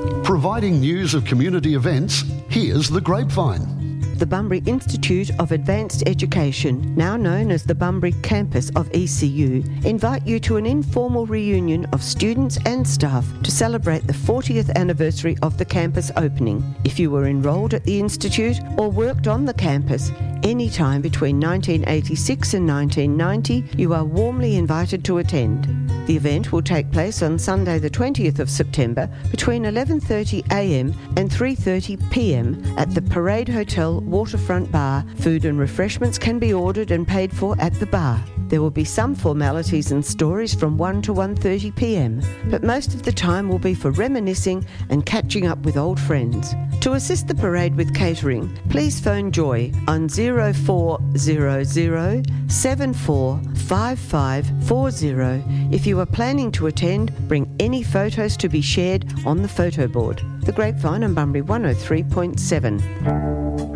Providing news of community events, here's The Grapevine. The Bunbury Institute of Advanced Education, now known as the Bunbury campus of ECU, invite you to an informal reunion of students and staff to celebrate the 40th anniversary of the campus opening. If you were enrolled at the Institute or worked on the campus any time between 1986 and 1990, you are warmly invited to attend. The event will take place on Sunday the 20th of September between 11:30am and 3:30pm at the Parade Hotel Waterfront Bar. Food and refreshments can be ordered and paid for at the bar. There will be some formalities and stories from 1 to 1:30pm, but most of the time will be for reminiscing and catching up with old friends. To assist the parade with catering, please phone Joy on 0400 745540. If you are planning to attend, bring any photos to be shared on the photo board. The Grapevine on Bunbury 103.7.